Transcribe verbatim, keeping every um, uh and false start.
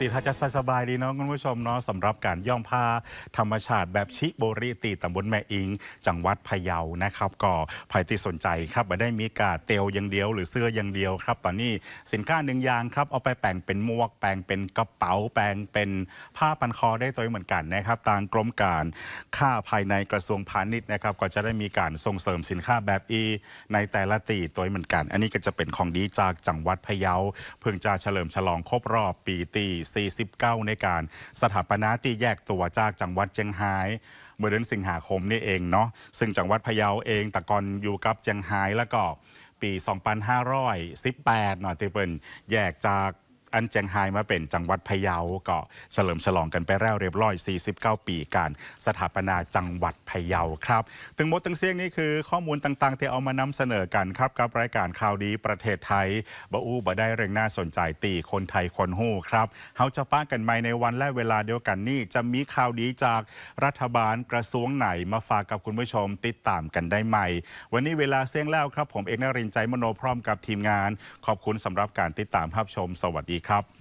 สิถ้าจะสบายดีเนาะคุณผู้ชมเนาะสำหรับการย่อมผ้าธรรมชาติแบบชิโบริตีตำบลแม่อิงจังหวัดพะเยานะครับก็ใครที่สนใจครับไม่ได้มีกาเตียวอย่างเดียวหรือเสื้ออย่างเดียวครับตอนนี้สินค้าหนึ่งอย่างครับเอาไปแปลงเป็นหมวกแปลงเป็นกระเป๋าแปลงเป็นผ้าพันคอได้ตัวเหมือนกันนะครับทางกรมการค้าภายในกระทรวงพาณิชย์นะครับก็จะได้มีการส่งเสริมสินค้าแบบอีในแต่ละตีตัวเหมือนกันอันนี้ก็จะเป็นของดีจากจังหวัดพะเยาเพิ่งจะเฉลิมฉลองครบรอบปีตีสี่สิบเก้าในการสถาปนาที่แยกตัวจากจังหวัดเชียงรายเมื่อเดือนสิงหาคมนี่เองเนาะซึ่งจังหวัดพะเยาเองแต่ก่อนอยู่กับเชียงรายแล้วก็ปี สองพันห้าร้อยสิบแปด เนาะที่เป็นแยกจากอันเจียงไฮ้มาเป็นจังหวัดพะเยาก็เฉลิมฉลองกันไปแล้วเรียบร้อยสี่สิบเก้าปีการสถาปนาจังหวัดพะเยาครับถึงหมดทั้งเสียงนี้คือข้อมูลต่างๆที่เอามานำเสนอกันครับกับรายการข่าวดีประเทศไทยบะอู้บะได้เรื่องน่าสนใจตีคนไทยคนฮู้ครับเฮาจะป้ากันใหม่ในวันและเวลาเดียวกันนี่จะมีข่าวดีจากรัฐบาลกระทรวงไหนมาฝากกับคุณผู้ชมติดตามกันได้ใหม่วันนี้เวลาเสียงแล้วครับผมเอกนรินทร์ใจมโนพร้อมกับทีมงานขอบคุณสำหรับการติดตามรับชมสวัสดีครับ